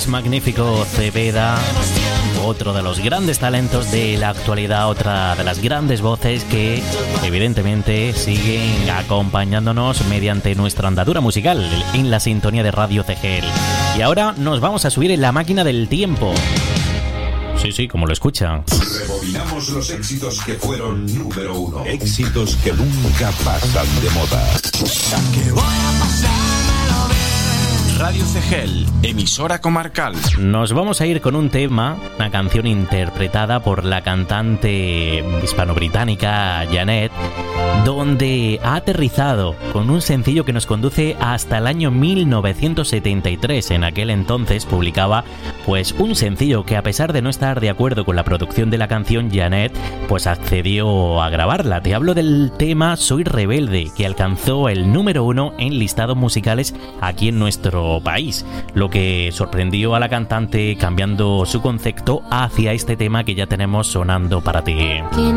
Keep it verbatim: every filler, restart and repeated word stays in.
Vox Magnífico Cepeda, otro de los grandes talentos de la actualidad, otra de las grandes voces que evidentemente siguen acompañándonos mediante nuestra andadura musical en la sintonía de Radio C G L. Y ahora nos vamos a subir en la máquina del tiempo. Sí, sí, como lo escuchan. Rebobinamos los éxitos que fueron número uno. Éxitos que nunca pasan de moda. Que voy a pasármelo bien. Radio C G L, emisora comarcal. Nos vamos a ir con un tema, una canción interpretada por la cantante hispano-británica Janet, donde ha aterrizado con un sencillo que nos conduce hasta el año mil novecientos setenta y tres. En aquel entonces publicaba pues un sencillo que, a pesar de no estar de acuerdo con la producción de la canción, Janet pues accedió a grabarla. Te hablo del tema Soy Rebelde, que alcanzó el número uno en listados musicales aquí en nuestro país, lo que sorprendió a la cantante, cambiando su concepto hacia este tema que ya tenemos sonando para ti.